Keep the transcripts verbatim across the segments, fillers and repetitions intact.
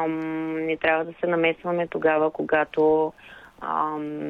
Ам, не трябва да се намесваме тогава, когато ам,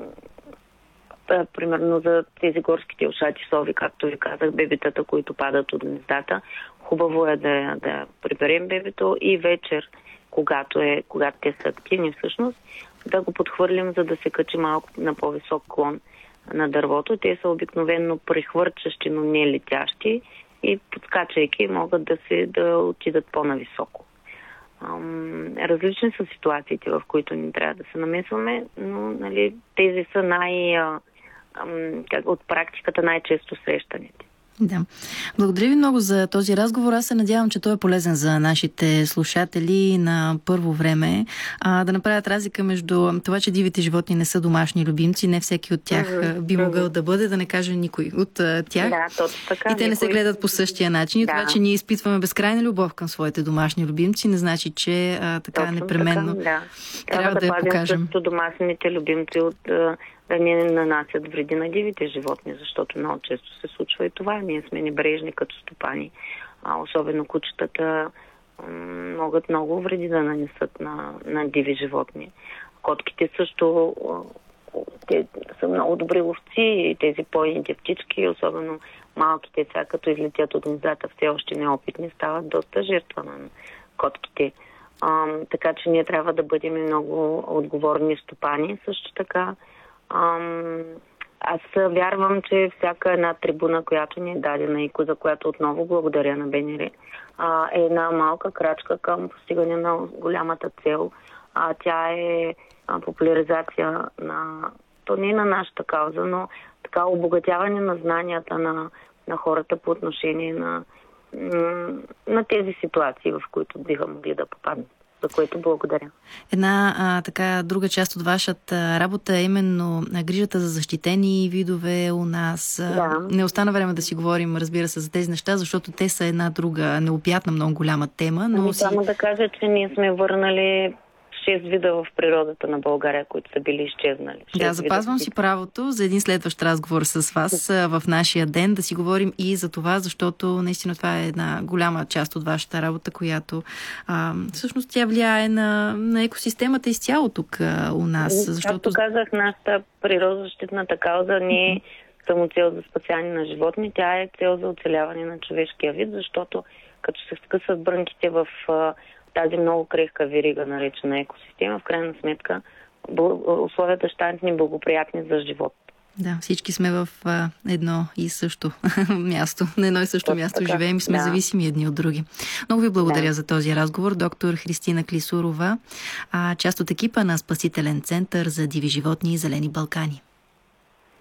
да, примерно за тези горските ушати сови, както ви казах, бебетата, които падат от гнездата. Хубаво е да, да приберем бебето и вечер, когато, е, когато те са активни всъщност, да го подхвърлим, за да се качи малко на по-висок клон на дървото. Те са обикновено прехвърчащи, но не летящи и подскачайки могат да, се, да отидат по-нависоко. Ам, различни са ситуациите, в които ни трябва да се намесваме, но нали, тези са най, а, ам, как, от практиката най-често срещаните. Да. Благодаря ви много за този разговор. Аз се надявам, че той е полезен за нашите слушатели на първо време. А, да направят разлика между това, че дивите животни не са домашни любимци. Не всеки от тях mm-hmm. би могъл mm-hmm. да бъде, да не каже никой от а, тях. Да, точно така. И те не се никой... гледат по същия начин. И да. Това, че ние изпитваме безкрайна любов към своите домашни любимци, не значи, че а, така точно непременно така, да. трябва, трябва да, да я покажем. Също домашните любимци от да не нанасят вреди на дивите животни, защото много често се случва и това. Ние сме небрежни като стопани. А особено кучетата м- могат много вреди да нанесат на, на диви животни. Котките също те са много добри ловци и тези пойните птички, особено малките, сега като излетят от гнездата, все още неопитни, стават доста жертва на котките. А, така че ние трябва да бъдем много отговорни стопани. Също така Ам, аз вярвам, че всяка една трибуна, която ни е дадена и за която отново благодаря на БНР, е една малка крачка към постигане на голямата цел. А, тя е а, популяризация на, то не на нашата кауза, но така обогатяване на знанията на, на хората по отношение на, на тези ситуации, в които биха могли да попаднат. За което благодаря. Една а, така друга част от вашата работа е именно грижата за защитени видове у нас. Да. Не остана време да си говорим, разбира се, за тези неща, защото те са една друга необятна, много голяма тема. Но ами, си... само да кажа, че ние сме върнали шест вида в природата на България, които са били изчезнали. Да, запазвам си правото за един следващ разговор с вас в нашия ден, да си говорим и за това, защото наистина това е една голяма част от вашата работа, която а, всъщност тя влияе на, на екосистемата изцяло тук а, у нас. Защото... Както казах, нашата природозащитната кауза не е само цел за спасяване на животни, тя е цел за оцеляване на човешкия вид, защото като се скъсват брънките в тази много крехка верига, наречена екосистема, в крайна сметка условията ще станат неблагоприятни за живот. Да, всички сме в а, едно и също място. На едно и също Точно място така. Живеем и сме да. зависими едни от други. Много ви благодаря да. за този разговор. Доктор Христина Клисурова, а, част от екипа на Спасителен център за диви животни и зелени Балкани.